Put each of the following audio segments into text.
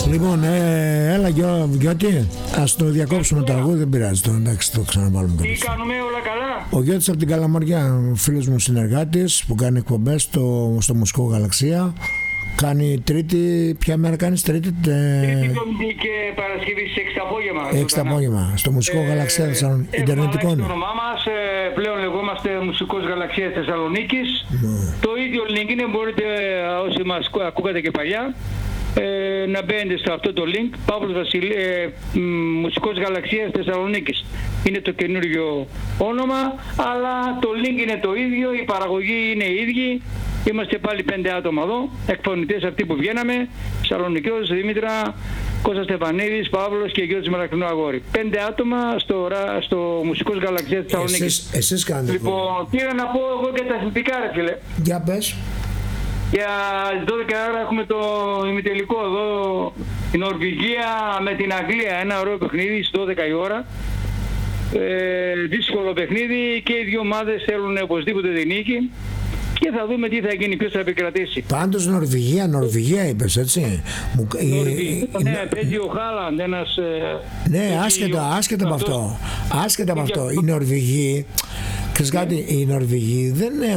Λοιπόν, έλα Γιώτη, ας το διακόψουμε το τραγούδι, δεν πειράζει το, εντάξει, το ξαναβάλουμε. Τι κάνουμε, όλα καλά? Ο Γιώτης από την Καλαμαριά, φίλος μου συνεργάτης που κάνει εκπομπές στο Μουσικό Γαλαξία. Κάνει Τρίτη, ποια μέρα κάνεις Τρίτη? Τρίτη και Παρασκευή στις 6 το απόγευμα. 6 το απόγευμα, στο Μουσικό Γαλαξία Θεσσαλονίκη. Ιντερνετικό είναι. Το όνομά μας, πλέον λεγόμαστε Μουσικός Γαλαξίας Θεσσαλονίκης. Το ίδιο link είναι, μπορείτε όσοι μας ακούγατε και παλιά, να μπαίνετε σε αυτό το link, Παύλος Μουσικός Γαλαξίας Θεσσαλονίκης. Είναι το καινούριο όνομα, αλλά το link είναι το ίδιο, η παραγωγή είναι η ίδια. Είμαστε πάλι 5 άτομα εδώ, εκφωνητές αυτοί που βγαίναμε, Σαλονικιός, Δήμητρα, Κώστας Στεφανίδης, Παύλος και Γιώργος Μερακρινό Αγόρι. 5 άτομα στο Μουσικός Γαλαξίας Θεσσαλονίκης. Εσείς κάνετε. Λοιπόν, πήρα να πω εγώ και τα αθλητικά, ρε φίλε. Για πες. Για 12 ώρα έχουμε το ημιτελικό εδώ, η Νορβηγία με την Αγγλία, ένα ωραίο παιχνίδι στις 12 η ώρα. Δύσκολο παιχνίδι και οι δύο ομάδες θέλουν οπωσδήποτε την νίκη. Και θα δούμε τι θα γίνει, ποιος θα επικρατήσει. Πάντως Νορβηγία είπες, έτσι. Ναι, παίζει ο Χάλαντ, ένας... Ναι, άσχετα από αυτό. Άσχετα από αυτό. Οι Νορβηγοί, ξέρεις κάτι, οι Νορβηγοί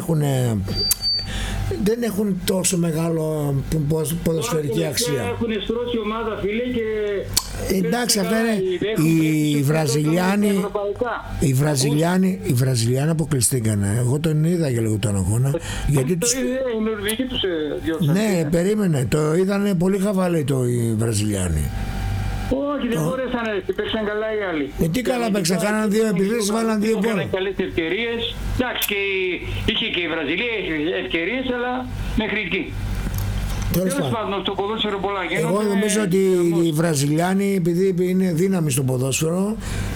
δεν έχουν τόσο μεγάλο ποδοσφαιρική αξία. Έχουν στρώσει ομάδα, φίλε, και... Εντάξει, αυτά είναι οι Βραζιλιάνοι αποκλειστήκανε. Εγώ τον είδα για λίγο τον αγώνα. Γιατί τους... Οι Νορβηγοί τους διώξαν. Ναι, περίμενε. Το είδανε πολύ χαβαλέ οι Βραζιλιάνοι. Όχι, δεν μπορέσανε, παίξαν καλά οι άλλοι. Τι καλά παίξαν, κάναν δύο επιθέσεις, βάλαν δύο γκολ. Είχαν καλές ευκαιρίες. Εντάξει, είχε και η Βραζιλία ευκαιρίες, αλλά μέχρι εκεί. Τέλος πάντων, στο ποδόσφαιρο πολλά γίνονται. Εγώ νομίζω ότι οι Βραζιλιάνοι, επειδή είναι δύναμοι στο ποδόσφαιρο,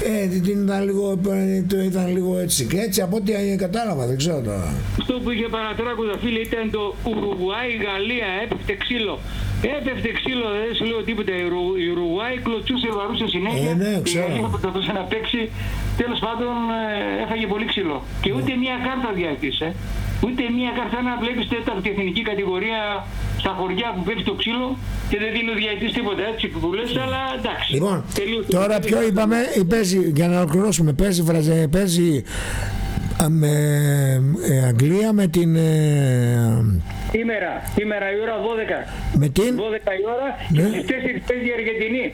το είδαν λίγο έτσι. Και έτσι από ό,τι κατάλαβα, δεν ξέρω τώρα. Αυτό που είχε παρατράκουδα, φίλε, ήταν το Ουρουγουάη-Γαλλία, έπεφτε ξύλο. Έπεφτε ξύλο, δεν σου λέω τίποτα. Η Ουρουγουάη κλωτσούσε, βαρούσε συνέχεια. Ναι, ξέρω. Η Γαλλία προσπαθούσε να παίξει. Τέλος πάντων, έφαγε πολύ ξύλο. Και ούτε μία κάρτα διάρκησε. Ούτε μία κάρτα να βλέπεις τέταρτη εθνική κατηγορία στα χωριά που παίζει το ξύλο και δεν δίνει ο διαιτητής τίποτα, έτσι που λες, αλλά εντάξει. Λοιπόν, τώρα ποιο είπαμε, παίζει, για να ολοκληρώσουμε, παίζει με Αγγλία με την... Σήμερα η ώρα 12. Με την? 12 η ώρα, ναι. Και στις 4 παίζει η Αργεντινή.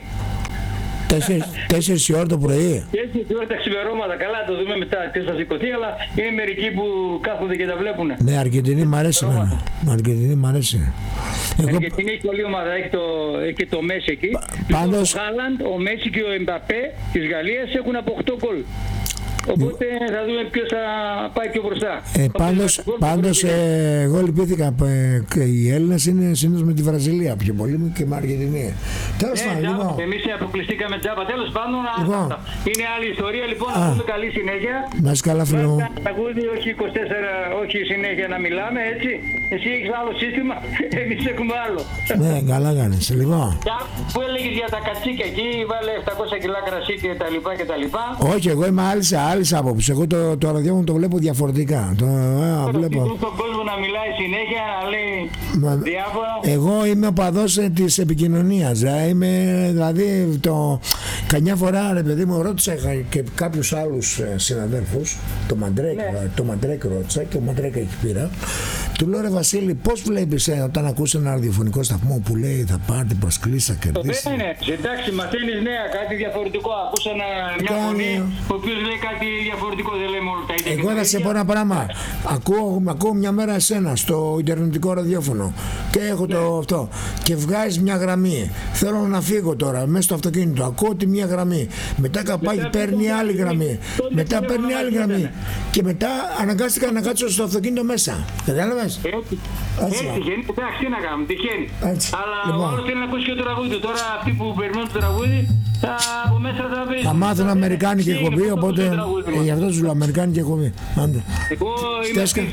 4 η ώρα το πρωί. 4 η ώρα τα ξημερώματα, καλά το δούμε μετά τι θα σηκωθεί, αλλά είναι μερικοί που κάθονται και τα βλέπουν. Ναι, Αργεντινή μ' αρέσει εμένα. Αργεντινή μ' αρέσει. Η Αργεντινή έχει πολλή ομάδα, έχει και το Μέση εκεί. Πάντως... Ο Χάλαντ, ο Μέση και ο Εμπαπέ της Γαλλίας έχουν από 8 γκολ. Οπότε θα δούμε ποιος θα πάει πιο μπροστά. Πάντως εγώ λυπήθηκα. Οι Έλληνες είναι συνήθως με τη Βραζιλία πιο πολύ και με Αργεντινή. Τέλος πάντων, λοιπόν. Εμείς αποκλειστήκαμε τζάμπα. Τέλος πάντων, είναι άλλη ιστορία. Λοιπόν, να πούμε καλή συνέχεια. Να είσαι καλά, φίλε μου. Όχι 24, όχι συνέχεια να μιλάμε, έτσι. Εσύ έχεις άλλο σύστημα, εμείς έχουμε άλλο. Ναι, καλά κάνεις. Λοιπόν. Που έλεγες για τα κατσίκια εκεί, βάλε 700 κιλά κρασί και τα λοιπά και τα λοιπά. Όχι, εγώ είμαι άλλης άποψης. Εγώ το ραδιόφωνο το βλέπω διαφορετικά. Βλέπω στον κόσμο να μιλάει συνέχεια, να λέει διάφορα. Εγώ είμαι οπαδός της επικοινωνίας. Δηλαδή, καμιά φορά, ρε παιδί μου, ρώτησα και κάποιους άλλους συναδέλφους, το Μαντρέκ ρώτησα και ο Μαντρέκ έχει πείρα. Του λέω, ρε Βασίλη, πώς βλέπεις όταν ακούς ένα ραδιοφωνικό σταθμό που λέει θα πάρετε προσκλήσεις, θα κερδίσει? Ναι, εντάξει, μαθαίνεις νέα, κάτι διαφορετικό. Ακούσα μια φωνή, ο οποίος λέει κάτι διαφορετικό, δεν λέμε όλα τα ίδια. Εγώ θα σε πω ένα πράγμα. Ακούω μια μέρα εσένα στο ιντερνετικό ραδιόφωνο και έχω αυτό. Και βγάζεις μια γραμμή. Θέλω να φύγω τώρα μέσα στο αυτοκίνητο. Ακούω τη μια γραμμή. Μετά καπάκι παίρνει άλλη γραμμή. Μετά παίρνει άλλη γραμμή. Και μετά αναγκάστηκα να κάτσω στο αυτοκίνητο μέσα. Κατάλαβες? Έτσι τυχαίνει, εντάξει, τι να κάνουμε, τυχαίνει. Αλλά ο άλλος θέλει να ακούσει και το τραγούδι. Τώρα αυτοί που περιμένουν το τραγούδι, από μέσα θα βρει. Θα μάθουν αμερικάνικη εκπομπή, οπότε γι' αυτό τους λέω αμερικάνικη εκπομπή. Εγώ είμαι στις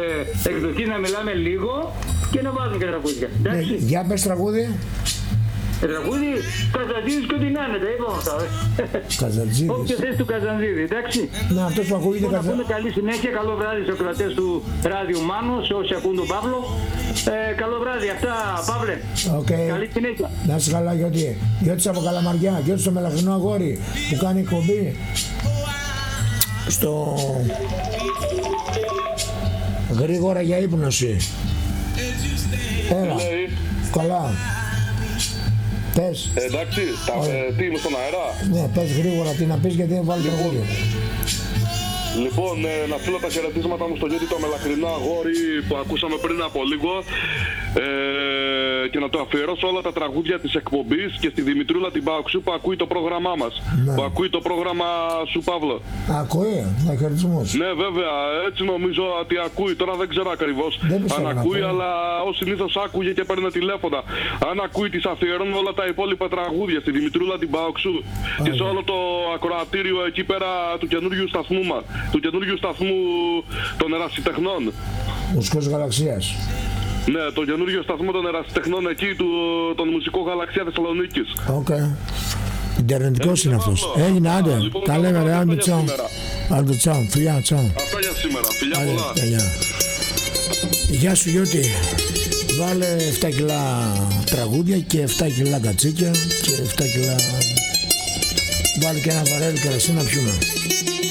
εκδοχής να μιλάμε λίγο και να βάζουν και τραγούδια. Για πες τραγούδι. Τραγούδι Καζαντζίδης και ό,τι να είναι, τα είπαμε αυτά. Καζαντζίδης. Όποιο θες του Καζαντζίδη, εντάξει. Ναι, αυτός που ακούγεται Να πούμε καλή συνέχεια, καλό βράδυ στους κρατές του Ράδιου Μάνο, σε όσοι ακούν τον Παύλο. Καλό βράδυ, αυτά Παύλε. Okay. Καλή συνέχεια. Να είσαι καλά, Γιώτη από Καλαμαριά, Γιώτη στο μελαχρινό αγόρι που κάνει εκπομπή στο γρήγορα για ύπνωση. Έλα, καλά. Πες. Εντάξει, τι είμαι στον αέρα. Ναι, πες γρήγορα τι να πεις γιατί βάλει το αγόρι. Λοιπόν, να στείλω τα χαιρετίσματα μου στο Γιώτη το μελαχρινό αγόρι που ακούσαμε πριν από λίγο και να το αφιερώσω όλα τα τραγούδια της εκπομπής και στη Δημητρούλα την Παοξού που ακούει το πρόγραμμά μας. Ναι. Που ακούει το πρόγραμμα σου, Παύλο. Ακούει, να χαιρετισμούς. Ναι, βέβαια, έτσι νομίζω ότι ακούει. Τώρα δεν ξέρω ακριβώς αν ακούει, αλλά ως συνήθως άκουγε και παίρνει τηλέφωνα. Αν ακούει, της αφιερώνω όλα τα υπόλοιπα τραγούδια στη Δημητρούλα την Παοξού και σε όλο το ακροατήριο εκεί πέρα του καινούριου σταθμού μας. Του καινούργιου σταθμού των ερασιτεχνών. Μουσικός Γαλαξίας. Ναι, το καινούργιο σταθμό των ερασιτεχνών εκεί, τον Μουσικό Γαλαξία Θεσσαλονίκης. Οκ. Ιντερνετικός είναι αυτός. Έγινε, άντε. Λοιπόν, τα λέμε, ρε, άντε, τσάου. Άντε, τσάου, φιλιά, τσάου. Αυτά για σήμερα, φιλιά πολλά. Γεια σου, Γιώτη. Βάλε 7 κιλά τραγούδια και 7 κιλά κατσίκια και 7 κιλά... Βάλε και ένα βαρέλι κρασί να πιούμε.